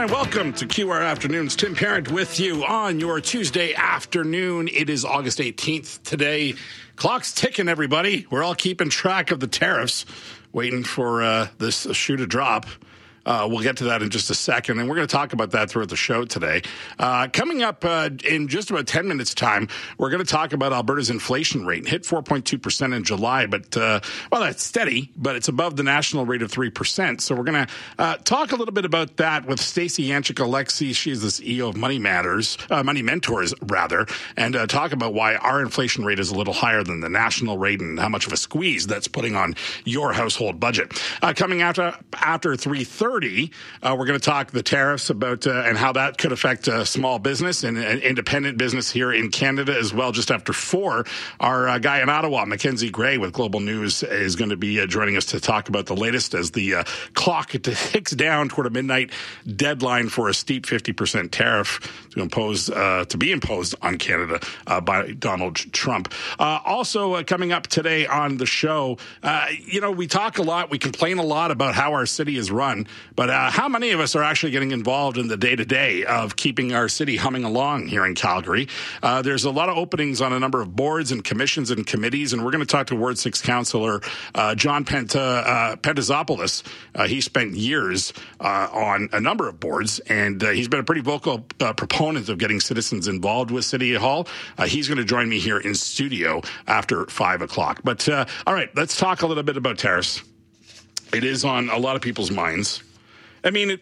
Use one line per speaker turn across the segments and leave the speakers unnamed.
And welcome to QR Afternoons. Tim Parent with you on your Tuesday afternoon. It is August 18th today. Clock's ticking, everybody. We're all keeping track of the tariffs, waiting for this shoe to drop. We'll get to that in just a second, and we're going to talk about that throughout the show today. Coming up in just about 10 minutes' time, we're going to talk about Alberta's inflation rate. Hit 4.2% in July, but, that's steady, but it's above the national rate of 3%. So we're going to talk a little bit about that with Stacey Yanchik-Alexi. She's the CEO of Money Mentors, and talk about why our inflation rate is a little higher than the national rate and how much of a squeeze that's putting on your household budget. Coming after 3:30, we're going to talk the tariffs about and how that could affect small business and independent business here in Canada as well. Just after 4, our guy in Ottawa, Mackenzie Gray with Global News, is going to be joining us to talk about the latest as the clock ticks down toward a midnight deadline for a steep 50% tariff to be imposed on Canada by Donald Trump. Also coming up today on the show, we talk a lot, we complain a lot about how our city is run. But how many of us are actually getting involved in the day-to-day of keeping our city humming along here in Calgary? There's a lot of openings on a number of boards and commissions and committees, and we're going to talk to Ward 6 Councillor John Pentazopoulos. He spent years on a number of boards, and he's been a pretty vocal proponent of getting citizens involved with City Hall. He's going to join me here in studio after 5 o'clock. But all right, let's talk a little bit about tariffs. It is on a lot of people's minds. I mean,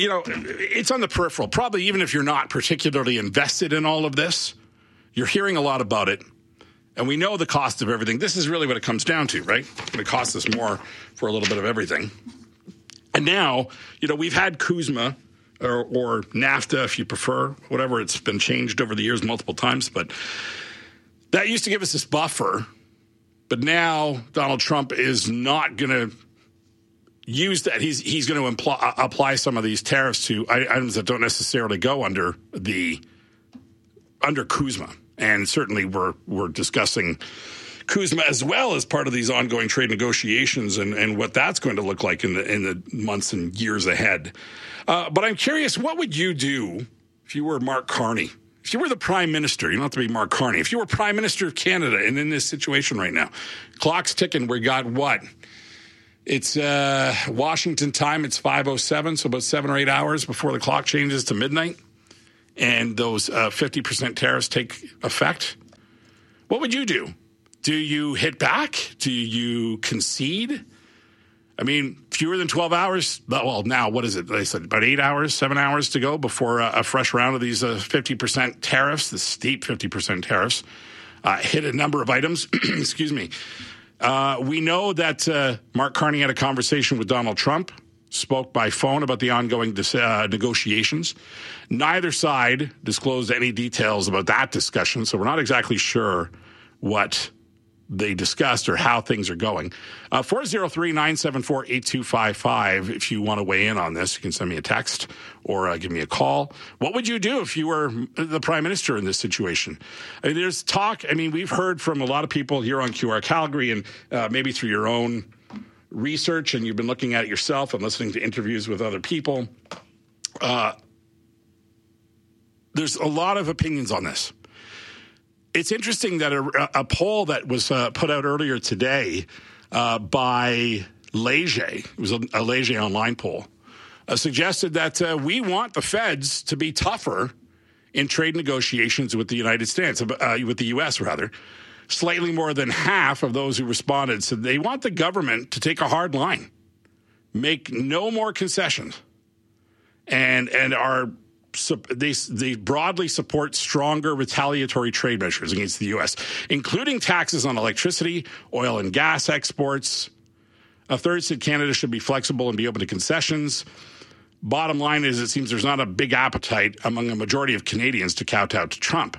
it's on the peripheral. Probably even if you're not particularly invested in all of this, you're hearing a lot about it. And we know the cost of everything. This is really what it comes down to, right? It's going to cost us more for a little bit of everything. And now, we've had CUSMA or NAFTA, if you prefer, whatever. It's been changed over the years multiple times. But that used to give us this buffer. But now Donald Trump is not going to use that. He's going to apply some of these tariffs to items that don't necessarily go under CUSMA. And certainly we're discussing CUSMA as well as part of these ongoing trade negotiations and what that's going to look like in the months and years ahead. But I'm curious, what would you do if you were Mark Carney? If you were the Prime Minister, you don't have to be Mark Carney. If you were Prime Minister of Canada and in this situation right now, clock's ticking, we got what? It's Washington time. It's 5:07, so about 7 or 8 hours before the clock changes to midnight, and those 50% tariffs take effect. What would you do? Do you hit back? Do you concede? I mean, fewer than 12 hours. Well, now what is it? They said about 8 hours, 7 hours to go before a fresh round of these 50% tariffs, the steep 50% tariffs, hit a number of items. Excuse me. We know that Mark Carney had a conversation with Donald Trump, spoke by phone about the ongoing negotiations. Neither side disclosed any details about that discussion, so we're not exactly sure what they discussed or how things are going. 403-974-8255. If you want to weigh in on this, you can send me a text or give me a call. What would you do if you were the Prime Minister in this situation? I mean, there's talk. I mean, we've heard from a lot of people here on QR Calgary and maybe through your own research, and you've been looking at it yourself and listening to interviews with other people. There's a lot of opinions on this. It's interesting that a poll that was put out earlier today by Leger, it was a Leger online poll, suggested that we want the feds to be tougher in trade negotiations with the United States, with the U.S. rather. Slightly more than half of those who responded said they want the government to take a hard line, make no more concessions, and are. They broadly support stronger retaliatory trade measures against the U.S., including taxes on electricity, oil and gas exports. A third said Canada should be flexible and be open to concessions. Bottom line is it seems there's not a big appetite among a majority of Canadians to kowtow to Trump.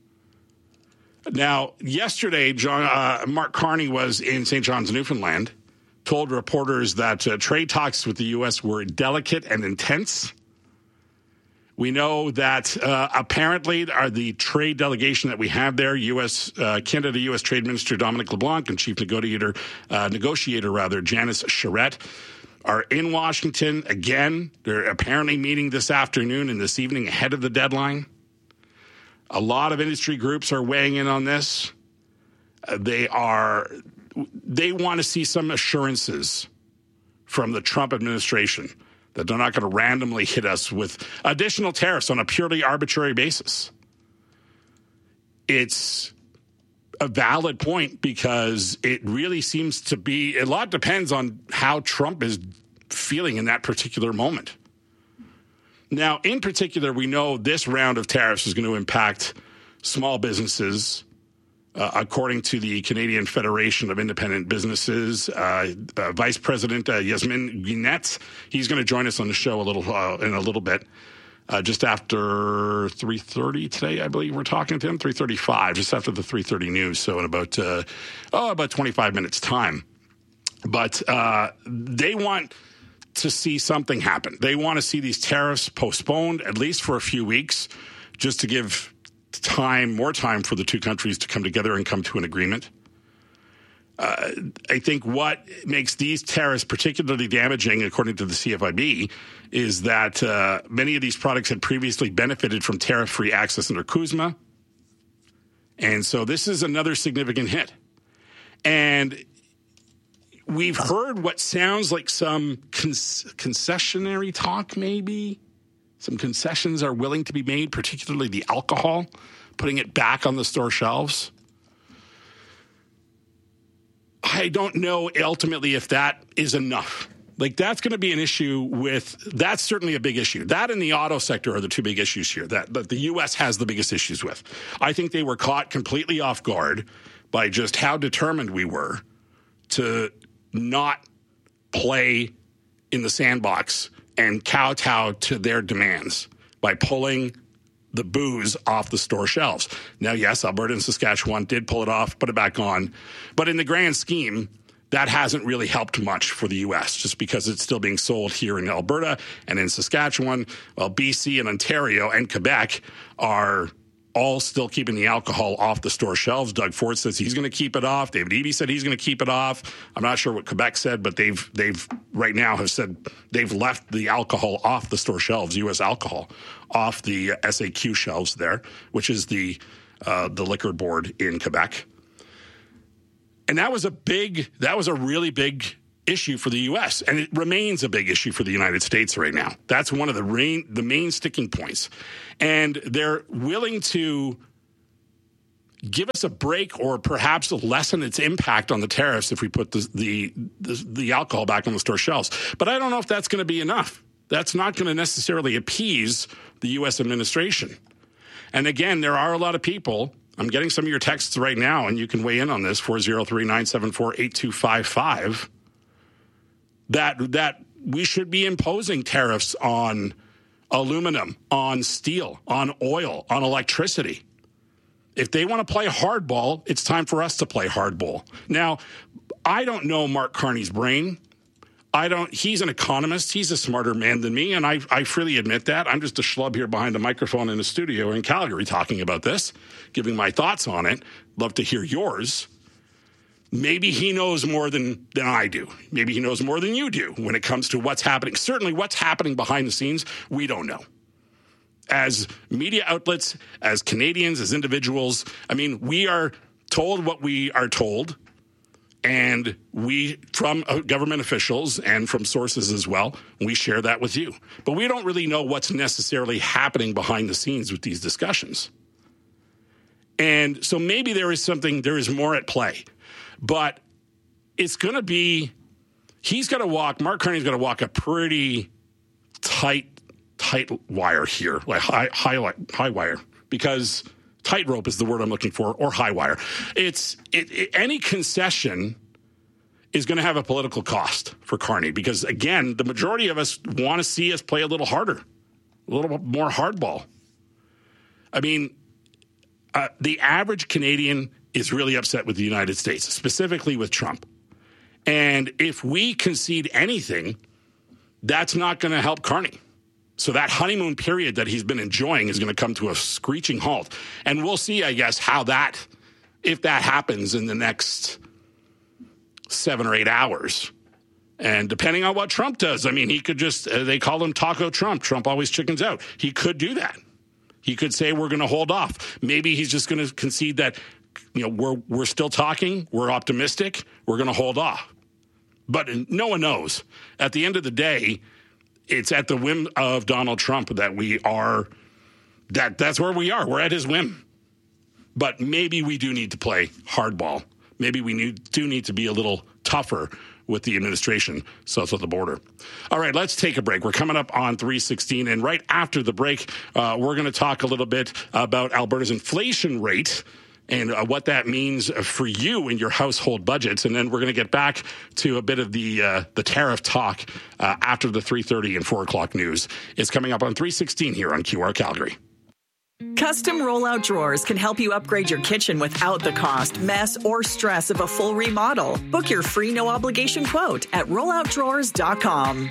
Now, yesterday, Mark Carney was in St. John's, Newfoundland, told reporters that trade talks with the U.S. were delicate and intense. We know that apparently the trade delegation that we have there, Canada-U.S. Trade Minister Dominic LeBlanc and Chief Negotiator Janice Charette, are in Washington. Again, they're apparently meeting this afternoon and this evening ahead of the deadline. A lot of industry groups are weighing in on this. They want to see some assurances from the Trump administration that they're not going to randomly hit us with additional tariffs on a purely arbitrary basis. It's a valid point because it really seems to be, a lot depends on how Trump is feeling in that particular moment. Now, in particular, we know this round of tariffs is going to impact small businesses. According to the Canadian Federation of Independent Businesses, Vice President Yasmin Guinnett, he's going to join us on the show in a little bit, just after 3:30 today, I believe we're talking to him, 3:35, just after the 3:30 news, so in about 25 minutes' time. But they want to see something happen. They want to see these tariffs postponed, at least for a few weeks, just to give more time for the two countries to come together and come to an agreement. I think what makes these tariffs particularly damaging, according to the CFIB, is that many of these products had previously benefited from tariff-free access under CUSMA. And so this is another significant hit. And we've heard what sounds like some concessionary talk, maybe. Some concessions are willing to be made, particularly the alcohol, putting it back on the store shelves. I don't know ultimately if that is enough. Like, that's going to be an issue that's certainly a big issue. That and the auto sector are the two big issues here that the U.S. has the biggest issues with. I think they were caught completely off guard by just how determined we were to not play in the sandbox and kowtow to their demands by pulling the booze off the store shelves. Now, yes, Alberta and Saskatchewan did pull it off, put it back on. But in the grand scheme, that hasn't really helped much for the U.S. just because it's still being sold here in Alberta and in Saskatchewan, while BC and Ontario and Quebec are all still keeping the alcohol off the store shelves. Doug Ford says he's going to keep it off. David Eby said he's going to keep it off. I'm not sure what Quebec said, but they've right now have said they've left the alcohol off the store shelves, U.S. alcohol, off the SAQ shelves there, which is the liquor board in Quebec. And that was a really big issue for the U.S., and it remains a big issue for the United States right now. That's one of the main sticking points. And they're willing to give us a break or perhaps lessen its impact on the tariffs if we put the alcohol back on the store shelves. But I don't know if that's going to be enough. That's not going to necessarily appease the U.S. administration. And again, there are a lot of people. I'm getting some of your texts right now, and you can weigh in on this, 403-974-8255, that we should be imposing tariffs on aluminum, on steel, on oil, on electricity. If they want to play hardball, it's time for us to play hardball. Now, I don't know Mark Carney's brain. He's an economist. He's a smarter man than me, and I freely admit that. I'm just a schlub here behind a microphone in a studio in Calgary talking about this, giving my thoughts on it. Love to hear yours. Maybe he knows more than I do. Maybe he knows more than you do when it comes to what's happening. Certainly what's happening behind the scenes, we don't know. As media outlets, as Canadians, as individuals, I mean, we are told what we are told. And we, from government officials and from sources as well, we share that with you. But we don't really know what's necessarily happening behind the scenes with these discussions. And so maybe there is more at play. But it's going to be, Mark Carney's going to walk a pretty tight wire here, like high wire, because tightrope is the word I'm looking for, or high wire. Any concession is going to have a political cost for Carney because, again, the majority of us want to see us play a little harder, a little more hardball. I mean, the average Canadian is really upset with the United States, specifically with Trump. And if we concede anything, that's not going to help Carney. So that honeymoon period that he's been enjoying is going to come to a screeching halt. And we'll see, I guess, if that happens in the next 7 or 8 hours, And depending on what Trump does, I mean, he could just, they call him Taco Trump. Trump always chickens out. He could do that. He could say, we're going to hold off. Maybe he's just going to concede that, we're still talking. We're optimistic. We're going to hold off. But no one knows. At the end of the day, it's at the whim of Donald Trump that we are, that's where we are. We're at his whim. But maybe we do need to play hardball. Maybe we do need to be a little tougher with the administration south of the border. All right, let's take a break. We're coming up on 3:16, and right after the break, we're going to talk a little bit about Alberta's inflation rate and what that means for you and your household budgets. And then we're going to get back to a bit of the tariff talk after the 3:30 and 4 o'clock news. It's coming up on 3:16 here on QR Calgary.
Custom rollout drawers can help you upgrade your kitchen without the cost, mess, or stress of a full remodel. Book your free no-obligation quote at rolloutdrawers.com.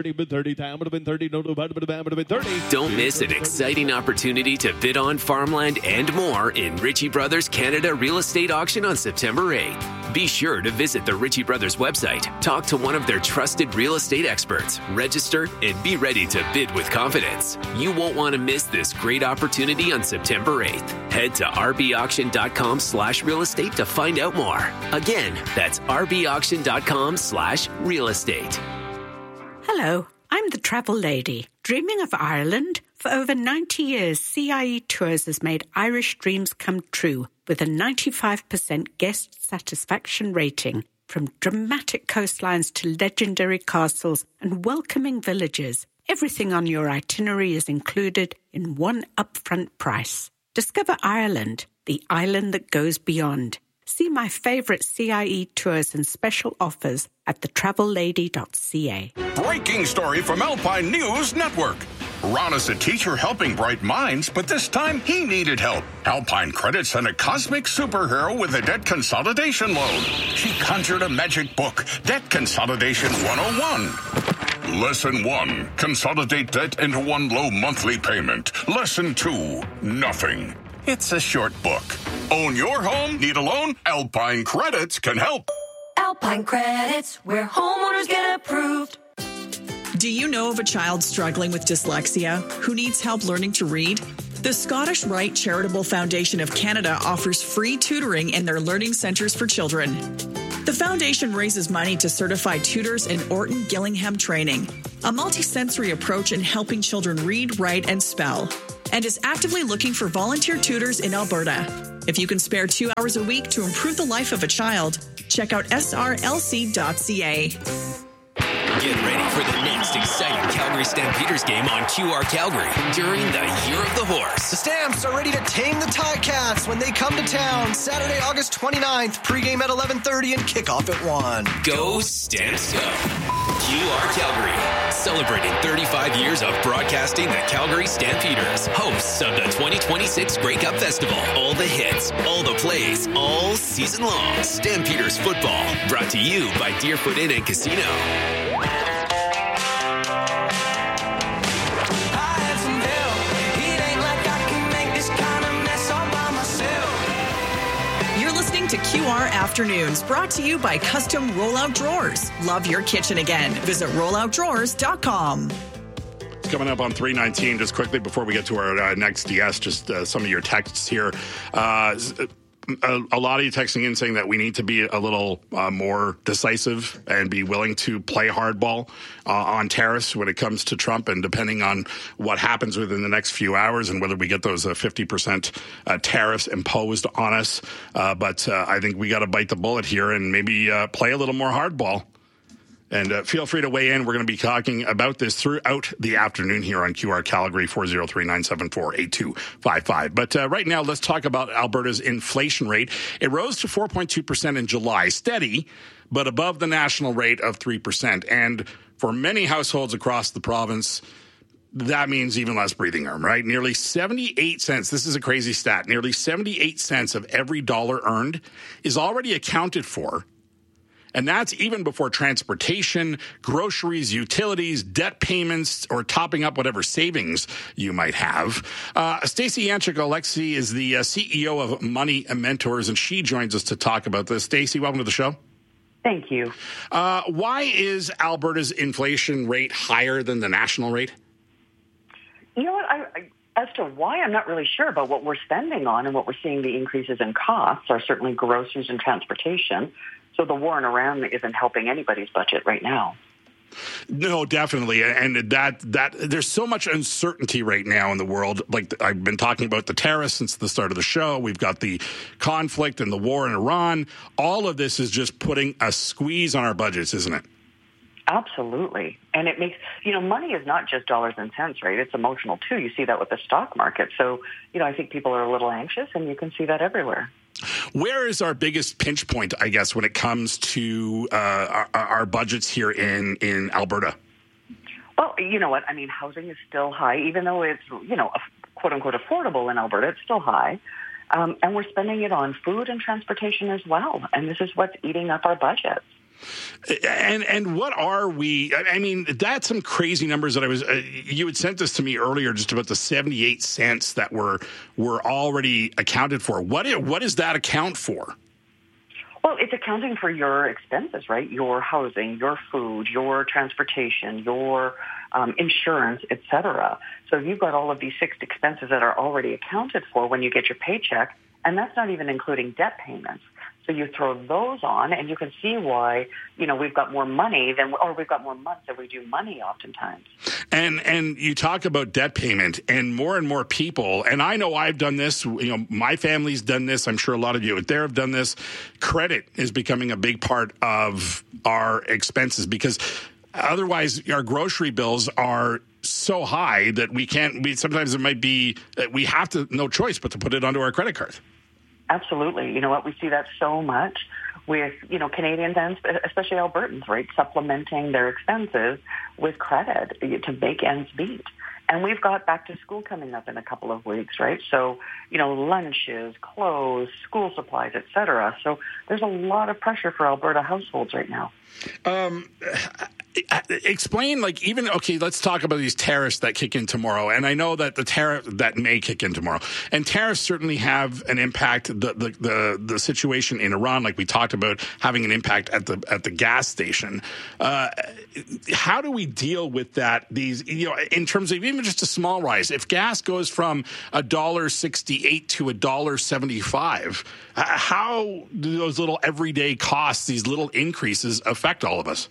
Don't miss an exciting opportunity to bid on farmland and more in Ritchie Brothers Canada Real Estate Auction on September 8th. Be sure to visit the Ritchie Brothers website, talk to one of their trusted real estate experts, register, and be ready to bid with confidence. You won't want to miss this great opportunity on September 8th. Head to rbauction.com/real estate to find out more. Again, that's rbauction.com/real estate.
Hello, I'm the travel lady. Dreaming of Ireland? For over 90 years, CIE Tours has made Irish dreams come true with a 95% guest satisfaction rating. From dramatic coastlines to legendary castles and welcoming villages, everything on your itinerary is included in one upfront price. Discover Ireland, the island that goes beyond. See my favorite CIE tours and special offers at thetravellady.ca.
Breaking story from Alpine News Network. Ron is a teacher helping bright minds, but this time he needed help. Alpine Credit sent a cosmic superhero with a debt consolidation loan. She conjured a magic book, Debt Consolidation 101. Lesson 1, consolidate debt into one low monthly payment. Lesson 2, nothing. It's a short book. Own your home? Need a loan? Alpine Credits can help.
Alpine Credits, where homeowners get approved.
Do you know of a child struggling with dyslexia who needs help learning to read? The Scottish Rite Charitable Foundation of Canada offers free tutoring in their learning centres for children. The foundation raises money to certify tutors in Orton Gillingham training, a multisensory approach in helping children read, write, and spell, and is actively looking for volunteer tutors in Alberta. If you can spare 2 hours a week to improve the life of a child, check out srlc.ca.
Get ready for the next exciting Calgary Stampeders game on QR Calgary during the Year of the Horse.
The Stamps are ready to tame the Ticats when they come to town. Saturday, August 29th, pregame at 11:30 and kickoff at 1.
Go Stamps Go! QR Calgary, celebrating 35 years of broadcasting the Calgary Stampeders, hosts of the 2026 Grey Cup Festival. All the hits, all the plays, all season long. Stampeders football, brought to you by Deerfoot Inn and Casino.
To QR Afternoons, brought to you by Custom Rollout Drawers. Love your kitchen again. Visit rolloutdrawers.com.
It's coming up on 3:19. Just quickly before we get to our next guest, just some of your texts here. A lot of you texting in saying that we need to be a little more decisive and be willing to play hardball on tariffs when it comes to Trump, and depending on what happens within the next few hours and whether we get those 50% tariffs imposed on us. But I think we got to bite the bullet here and maybe play a little more hardball. And feel free to weigh in. We're going to be talking about this throughout the afternoon here on QR Calgary, 403-974-8255. But right now, let's talk about Alberta's inflation rate. It rose to 4.2% in July, steady, but above the national rate of 3%. And for many households across the province, that means even less breathing room, right? Nearly 78 cents. This is a crazy stat. Nearly 78 cents of every dollar earned is already accounted for. And that's even before transportation, groceries, utilities, debt payments, or topping up whatever savings you might have. Stacey Yanchik-Alexi is the CEO of Money Mentors, and she joins us to talk about this. Stacey, welcome to the show.
Thank you.
Why is Alberta's inflation rate higher than the national rate?
You know what? As to why, I'm not really sure, but what we're spending on and what we're seeing the increases in costs are certainly groceries and transportation. So the war in Iran isn't helping anybody's budget right now.
No, definitely. And that there's so much uncertainty right now in the world. Like I've been talking about the tariffs since the start of the show. We've got the conflict and the war in Iran. All of this is just putting a squeeze on our budgets, isn't it?
Absolutely. And it makes, money is not just dollars and cents, right? It's emotional too. You see that with the stock market. So, I think people are a little anxious, and you can see that everywhere.
Where is our biggest pinch point, I guess, when it comes to our budgets here in Alberta?
Well, you know what? I mean, housing is still high, even though it's, quote unquote affordable in Alberta, it's still high. And we're spending it on food and transportation as well. And this is what's eating up our budgets.
And what are we? I mean, that's some crazy numbers that you had sent this to me earlier, just about the 78 cents that were already accounted for. What does that account for?
Well, it's accounting for your expenses, right? Your housing, your food, your transportation, your insurance, et cetera. So you've got all of these fixed expenses that are already accounted for when you get your paycheck, and that's not even including debt payments. So you throw those on, and you can see why, we've got more money we've got more months than we do money oftentimes.
And you talk about debt payment, and more people, and I know I've done this, my family's done this, I'm sure a lot of you out there have done this. Credit is becoming a big part of our expenses because otherwise our grocery bills are so high that sometimes it might be, we have to, no choice but to put it onto our credit card.
Absolutely. You know what? We see that so much with, Canadians and especially Albertans, right, supplementing their expenses with credit to make ends meet. And we've got back to school coming up in a couple of weeks, right? So, lunches, clothes, school supplies, et cetera. So there's a lot of pressure for Alberta households right now.
Explain, let's talk about these tariffs that kick in tomorrow. And I know that the tariff that may kick in tomorrow, and tariffs certainly have an impact. The situation in Iran, like we talked about, having an impact at the gas station. How do we deal with that? These, in terms of even just a small rise, if gas goes from $1.68 to $1.75, how do those little everyday costs, these little increases, affect all of us?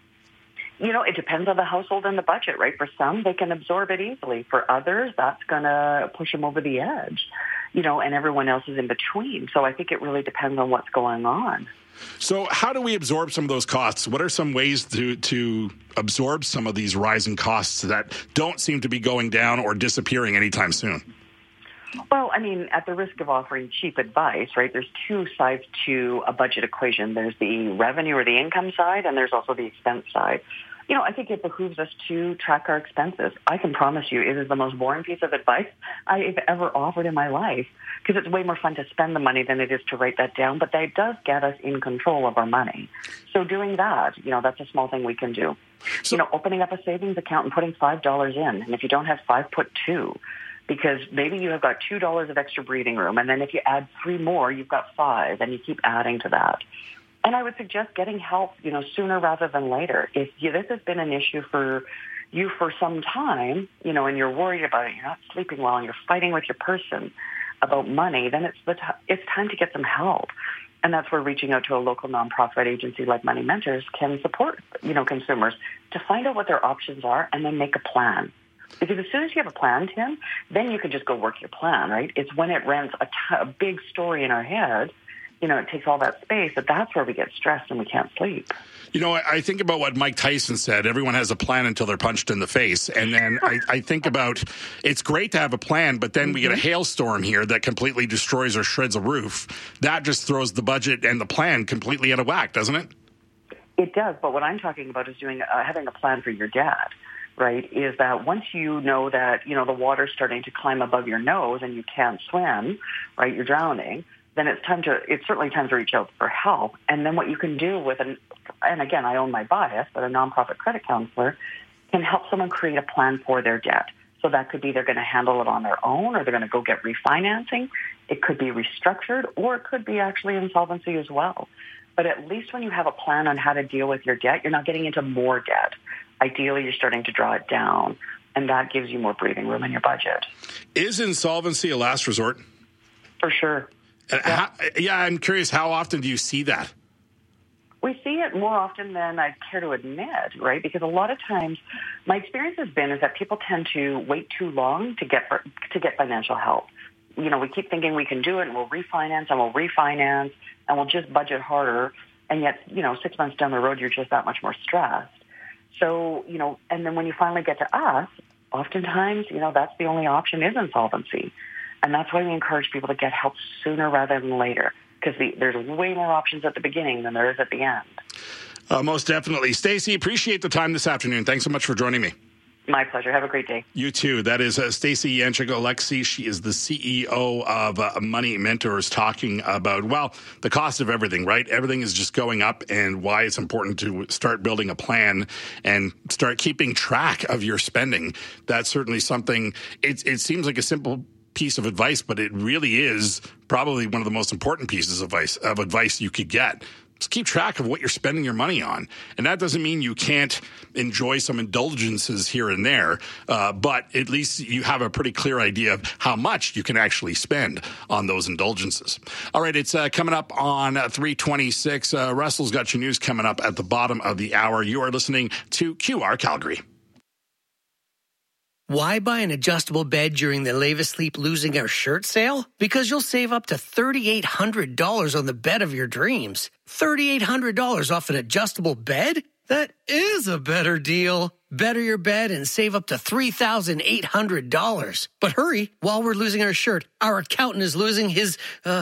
It depends on the household and the budget, right? For some, they can absorb it easily. For others, that's going to push them over the edge, and everyone else is in between. So I think it really depends on what's going on.
So how do we absorb some of those costs? What are some ways to absorb some of these rising costs that don't seem to be going down or disappearing anytime soon?
Well, I mean, at the risk of offering cheap advice, right, there's two sides to a budget equation. There's the revenue or the income side, and there's also the expense side. I think it behooves us to track our expenses. I can promise you it is the most boring piece of advice I've ever offered in my life because it's way more fun to spend the money than it is to write that down, but that does get us in control of our money. So doing that, that's a small thing we can do. So, opening up a savings account and putting $5 in, and if you don't have $5, put $2. Because maybe you have got $2 of extra breathing room, and then if you add 3 more, you've got 5, and you keep adding to that. And I would suggest getting help, sooner rather than later. If this has been an issue for you for some time, and you're worried about it, you're not sleeping well, and you're fighting with your person about money, then it's time to get some help. And that's where reaching out to a local nonprofit agency like Money Mentors can support, consumers to find out what their options are and then make a plan. Because as soon as you have a plan, Tim, then you can just go work your plan, right? It's when it rents a big story in our head, it takes all that space, that's where we get stressed and we can't sleep.
I think about what Mike Tyson said, everyone has a plan until they're punched in the face. And then I think about, it's great to have a plan, but then we get a hailstorm here that completely destroys or shreds a roof. That just throws the budget and the plan completely out of whack, doesn't it?
It does, but what I'm talking about is having a plan for your dad. Right, is that once you know that, the water's starting to climb above your nose and you can't swim, right, you're drowning, then it's certainly time to reach out for help. And then what you can do and again, I own my bias, but a nonprofit credit counselor can help someone create a plan for their debt. So that could be they're going to handle it on their own, or they're going to go get refinancing. It could be restructured, or it could be actually insolvency as well. But at least when you have a plan on how to deal with your debt, you're not getting into more debt. Ideally, you're starting to draw it down, and that gives you more breathing room in your budget.
Is insolvency a last resort?
For sure.
I'm curious, how often do you see that?
We see it more often than I care to admit, right? Because a lot of times, my experience has been is that people tend to wait too long to get financial help. You know, we keep thinking we can do it, and we'll refinance, and we'll just budget harder. And yet, 6 months down the road, you're just that much more stressed. So, and then when you finally get to us, oftentimes, that's the only option is insolvency. And that's why we encourage people to get help sooner rather than later, because there's way more options at the beginning than there is at the end.
Most definitely. Stacey, appreciate the time this afternoon. Thanks so much for joining me.
My pleasure. Have a great day.
You too. That is Stacey Yanchik-Alexi. She is the CEO of Money Mentors, talking about, the cost of everything, right? Everything is just going up, and why it's important to start building a plan and start keeping track of your spending. That's certainly something, it seems like a simple piece of advice, but it really is probably one of the most important pieces of advice you could get. Just keep track of what you're spending your money on. And that doesn't mean you can't enjoy some indulgences here and there, but at least you have a pretty clear idea of how much you can actually spend on those indulgences. All right, it's coming up on 3:26. Russell's got your news coming up at the bottom of the hour. You are listening to QR Calgary.
Why buy an adjustable bed during the Leave Asleep Losing Our Shirt sale? Because you'll save up to $3,800 on the bed of your dreams. $3,800 off an adjustable bed? That is a better deal. Better your bed and save up to $3,800. But hurry, while we're losing our shirt, our accountant is losing his,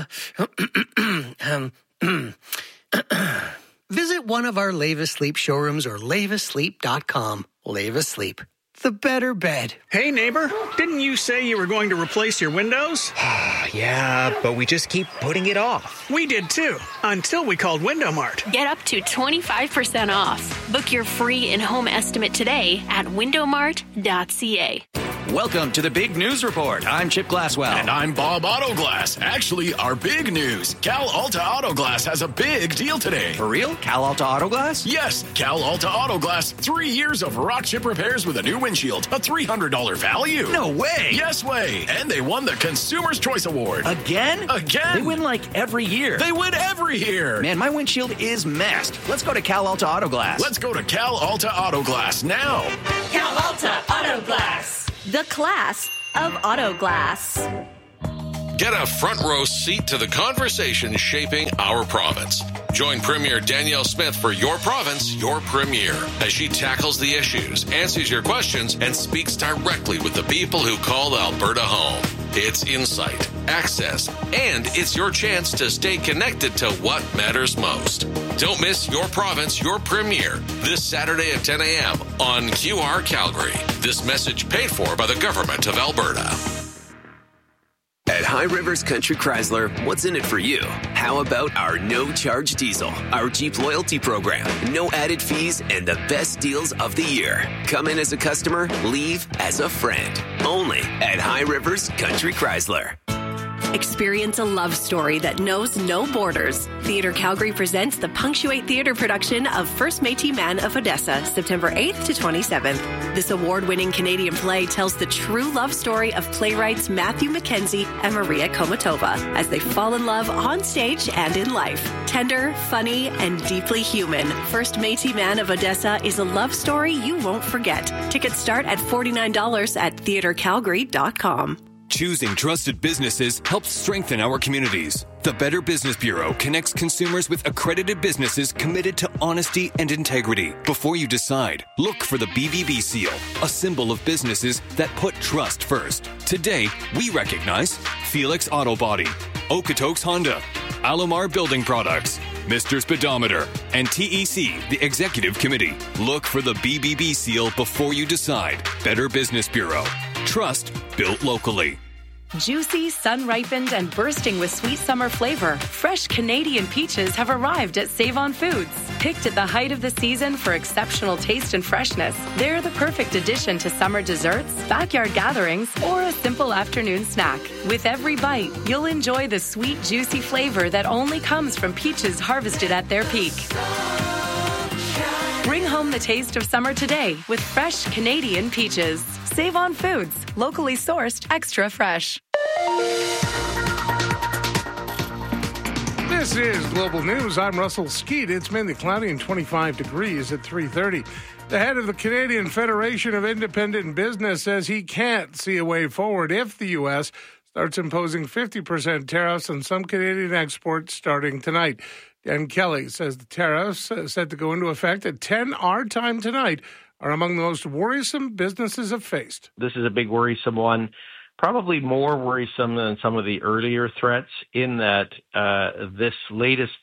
Visit one of our Leave Asleep showrooms or laveasleep.com. Leave Asleep. The better bed.
Hey, neighbor, didn't you say you were going to replace your windows?
Yeah, but we just keep putting it off.
We did too, until we called Window Mart.
Get up to 25% off. Book your free in-home estimate today at windowmart.ca.
Welcome to the Big News Report. I'm Chip Glasswell.
And I'm Bob Autoglass. Actually, our big news. Cal Alta Autoglass has a big deal today.
For real? Cal Alta Autoglass?
Yes, Cal Alta Autoglass. 3 years of rock chip repairs with a new windshield. A $300 value.
No way.
Yes way. And they won the Consumer's Choice Award.
Again?
Again.
They win like every year.
They win every year.
Man, my windshield is messed. Let's go to Cal Alta Autoglass.
Let's go to Cal Alta Autoglass now.
Cal Alta Autoglass. The class of auto glass.
Get a front row seat to the conversation shaping our province. Join Premier Danielle Smith for Your Province, Your Premier, as she tackles the issues, answers your questions, and speaks directly with the people who call Alberta home. It's insight, access, and it's your chance to stay connected to what matters most. Don't miss Your Province, Your Premier this Saturday at 10 a.m. on QR Calgary. This message paid for by the Government of Alberta.
At High Rivers Country Chrysler, what's in it for you? How about our no-charge diesel, our Jeep loyalty program, no added fees, and the best deals of the year? Come in as a customer, leave as a friend. Only at High Rivers Country Chrysler.
Experience a love story that knows no borders. Theatre Calgary presents the Punctuate Theatre production of First Métis Man of Odessa, September 8th to 27th. This award-winning Canadian play tells the true love story of playwrights Matthew Mackenzie and Maria Komatova as they fall in love on stage and in life. Tender, funny, and deeply human, First Métis Man of Odessa is a love story you won't forget. Tickets start at $49 at theatrecalgary.com.
Choosing trusted businesses helps strengthen our communities. The Better Business Bureau connects consumers with accredited businesses committed to honesty and integrity. Before you decide, look for the BBB seal, a symbol of businesses that put trust first. Today, we recognize Felix Auto Body, Okotoks Honda, Alomar Building Products, Mr. Speedometer, and TEC, the Executive Committee. Look for the BBB seal before you decide. Better Business Bureau. Trust built locally.
Juicy, sun-ripened, and bursting with sweet summer flavor, fresh Canadian peaches have arrived at Save-On Foods. Picked at the height of the season for exceptional taste and freshness, they're the perfect addition to summer desserts, backyard gatherings, or a simple afternoon snack. With every bite, you'll enjoy the sweet, juicy flavor that only comes from peaches harvested at their peak. Bring home the taste of summer today with fresh Canadian peaches. Save-On Foods, locally sourced, extra fresh.
This is Global News. I'm Russell Skeet. It's mainly cloudy and 25 degrees at 3:30. The head of the Canadian Federation of Independent Business says he can't see a way forward if the U.S. starts imposing 50% tariffs on some Canadian exports starting tonight. Dan Kelly says the tariffs set to go into effect at 10 our time tonight are among the most worrisome businesses have faced.
This is a big worrisome one, probably more worrisome than some of the earlier threats in that this latest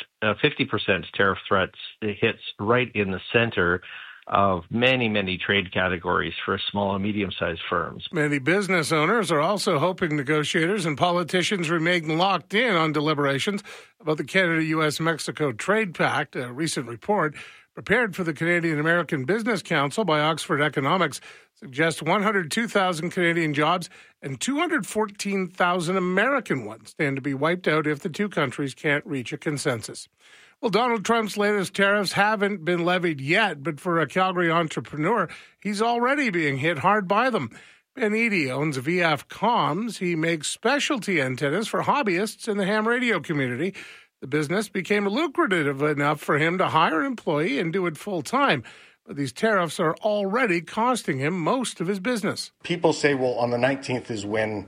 50% tariff threats hits right in the center of many, many trade categories for small and medium-sized firms.
Many business owners are also hoping negotiators and politicians remain locked in on deliberations about the Canada-U.S.-Mexico Trade Pact. A recent report prepared for the Canadian-American Business Council by Oxford Economics suggests 102,000 Canadian jobs and 214,000 American ones stand to be wiped out if the two countries can't reach a consensus. Well, Donald Trump's latest tariffs haven't been levied yet, but for a Calgary entrepreneur, he's already being hit hard by them. Ben Eady owns VF Comms. He makes specialty antennas for hobbyists in the ham radio community. The business became lucrative enough for him to hire an employee and do it full time. But these tariffs are already costing him most of his business.
People say, well, on the 19th is when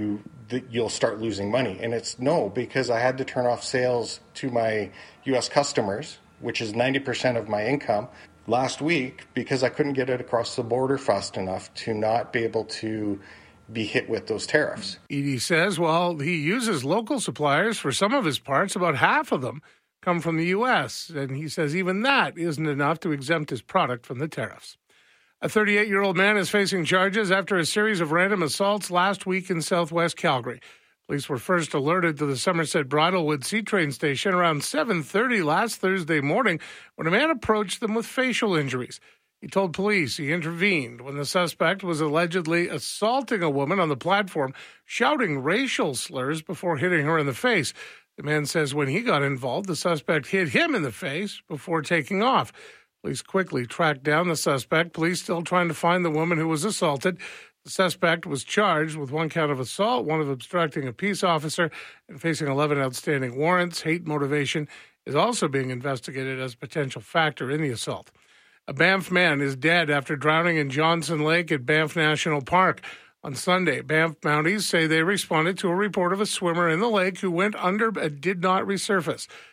you'll start losing money. And it's no, because I had to turn off sales to my U.S. customers, which is 90% of my income, last week because I couldn't get it across the border fast enough to not be able to be hit with those tariffs.
Eady says while he uses local suppliers for some of his parts, about half of them come from the U.S., and he says even that isn't enough to exempt his product from the tariffs. A 38-year-old man is facing charges after a series of random assaults last week in southwest Calgary. Police were first alerted to the Somerset Bridlewood C-Train station around 7:30 last Thursday morning when a man approached them with facial injuries. He told police he intervened when the suspect was allegedly assaulting a woman on the platform, shouting racial slurs before hitting her in the face. The man says when he got involved, the suspect hit him in the face before taking off. Police quickly tracked down the suspect. Police still trying to find the woman who was assaulted. The suspect was charged with one count of assault, one of obstructing a peace officer, and facing 11 outstanding warrants. Hate motivation is also being investigated as a potential factor in the assault. A Banff man is dead after drowning in Johnson Lake at Banff National Park. On Sunday, Banff Mounties say they responded to a report of a swimmer in the lake who went under but did not resurface.